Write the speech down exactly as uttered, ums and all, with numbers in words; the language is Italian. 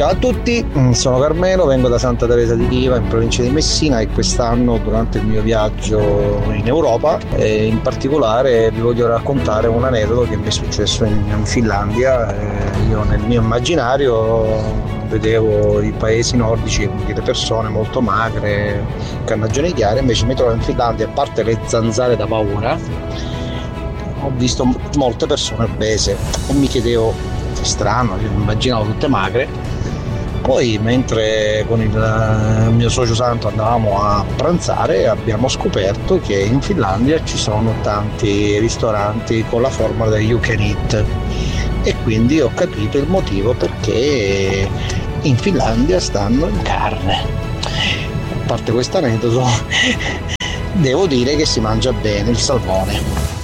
Ciao a tutti, sono Carmelo, vengo da Santa Teresa di Riva in provincia di Messina e quest'anno durante il mio viaggio in Europa eh, in particolare vi voglio raccontare un aneddoto che mi è successo in, in Finlandia. Eh, io nel mio immaginario vedevo i paesi nordici con delle persone molto magre, carnagioni chiare, invece mi trovo in Finlandia, a parte le zanzare da paura, ho visto molte persone obese e mi chiedevo, strano, io mi immaginavo tutte magre. Poi mentre con il mio socio santo andavamo a pranzare abbiamo scoperto che in Finlandia ci sono tanti ristoranti con la formula del you can eat e quindi ho capito il motivo perché in Finlandia stanno in carne. A parte questo aneddoto devo dire che si mangia bene il salmone.